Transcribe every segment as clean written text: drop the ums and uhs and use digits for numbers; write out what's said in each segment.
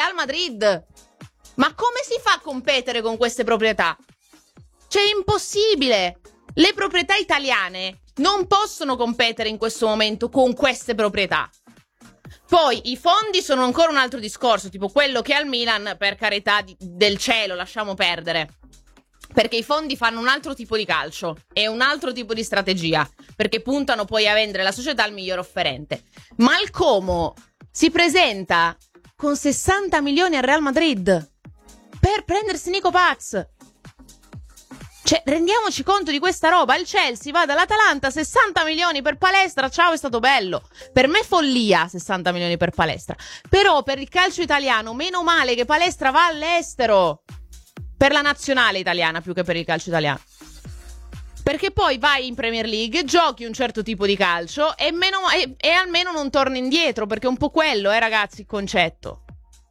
Real Madrid. Ma come si fa a competere con queste proprietà? Cioè, è impossibile. Le proprietà italiane non possono competere in questo momento con queste proprietà. Poi i fondi sono ancora un altro discorso, tipo quello che al Milan, per carità del cielo, lasciamo perdere. Perché i fondi fanno un altro tipo di calcio e un altro tipo di strategia, perché puntano poi a vendere la società al miglior offerente. Ma il Como si presenta con 60 milioni al Real Madrid per prendersi Nico Paz. Cioè, rendiamoci conto di questa roba. Il Chelsea va dall'Atalanta, 60 milioni per Palestra, ciao, è stato bello. Per me follia 60 milioni per Palestra. Però per il calcio italiano, meno male che Palestra va all'estero. Per la nazionale italiana più che per il calcio italiano. Perché poi vai in Premier League, giochi un certo tipo di calcio e almeno non torni indietro, perché è un po' quello, ragazzi, il concetto.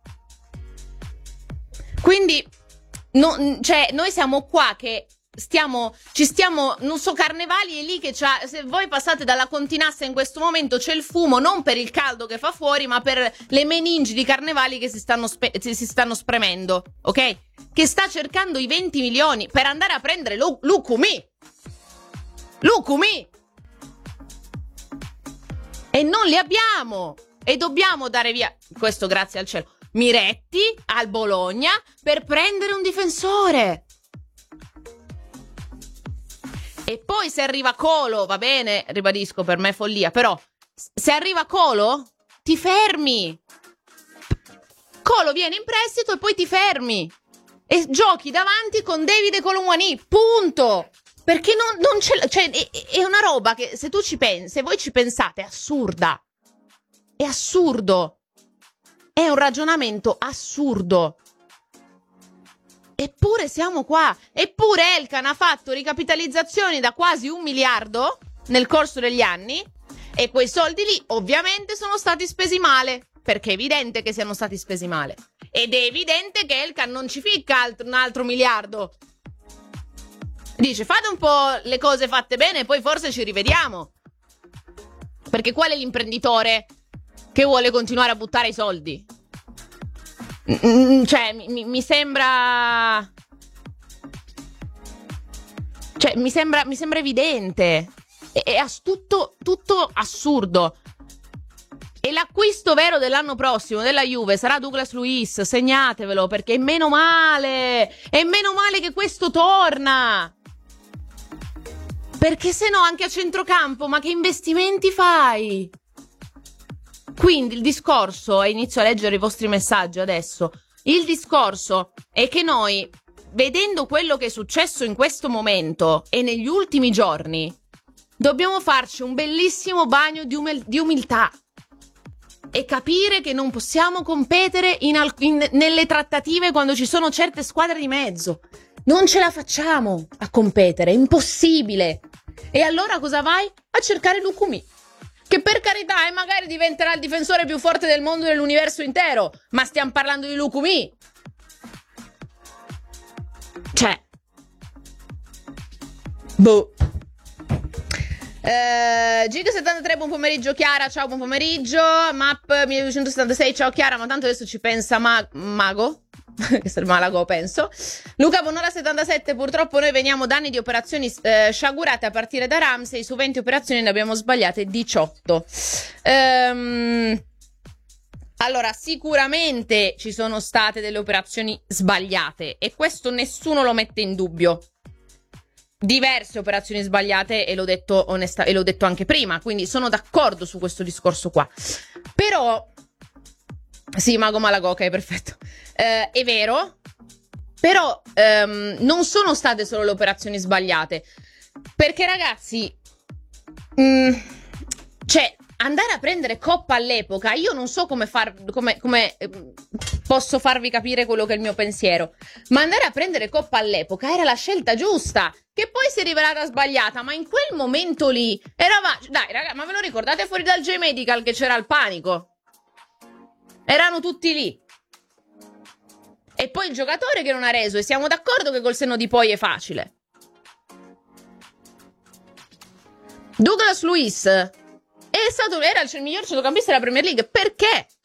Quindi, noi siamo qua che ci stiamo, non so, Carnevali è lì che c'ha, se voi passate dalla Continassa in questo momento c'è il fumo, non per il caldo che fa fuori, ma per le meningi di Carnevali che si stanno spremendo, ok? Che sta cercando i 20 milioni per andare a prendere Lukumi. E non li abbiamo. E dobbiamo dare via, questo grazie al cielo, Miretti al Bologna per prendere un difensore. E poi se arriva Colo, va bene, ribadisco, per me è follia, però se arriva Colo, ti fermi. Colo viene in prestito e poi ti fermi. E giochi davanti con Davide Colomwani, punto. Perché non c'è, cioè, è una roba che se tu ci pensi, se voi ci pensate, è assurda. È assurdo. È un ragionamento assurdo. Eppure siamo qua. Eppure Elkann ha fatto ricapitalizzazioni da quasi 1 miliardo nel corso degli anni e quei soldi lì ovviamente sono stati spesi male, perché è evidente che siano stati spesi male. Ed è evidente che Elkann non ci ficca un altro miliardo. Dice, fate un po' le cose fatte bene e poi forse ci rivediamo. Perché qual è l'imprenditore che vuole continuare a buttare i soldi? Cioè, mi sembra... Cioè, mi sembra evidente. È tutto assurdo. E l'acquisto vero dell'anno prossimo della Juve sarà Douglas Luiz, segnatevelo, perché è meno male che questo torna. Perché se no anche a centrocampo, ma che investimenti fai? Quindi il discorso, e inizio a leggere i vostri messaggi adesso, il discorso è che noi, vedendo quello che è successo in questo momento e negli ultimi giorni, dobbiamo farci un bellissimo bagno di umiltà e capire che non possiamo competere nelle trattative quando ci sono certe squadre di mezzo. Non ce la facciamo a competere, è impossibile. E allora cosa vai? A cercare Lukumi. Che per carità, magari diventerà il difensore più forte del mondo e dell'universo intero. Ma stiamo parlando di Lukumi. Cioè. Boh. Gig73, buon pomeriggio Chiara, ciao, buon pomeriggio. Map 1276, ciao Chiara, ma tanto adesso ci pensa Mago. Che sta il Malago, penso. Luca Bonora 77, purtroppo noi veniamo da anni di operazioni sciagurate a partire da Ramsey, su 20 operazioni ne abbiamo sbagliate 18. Allora, sicuramente ci sono state delle operazioni sbagliate e questo nessuno lo mette in dubbio. Diverse operazioni sbagliate e l'ho detto e l'ho detto anche prima, quindi sono d'accordo su questo discorso qua. Però sì, Mago Malago, ok, perfetto. È vero, però non sono state solo le operazioni sbagliate. Perché ragazzi, cioè, andare a prendere Coppa all'epoca, io non so come posso farvi capire quello che è il mio pensiero, ma andare a prendere Coppa all'epoca era la scelta giusta, che poi si è rivelata sbagliata, ma in quel momento lì dai ragazzi, ma ve lo ricordate fuori dal J-Medical che c'era il panico? Erano tutti lì. E poi il giocatore che non ha reso, e siamo d'accordo che col senno di poi è facile. Douglas Luiz era il miglior centrocampista della Premier League. Perché?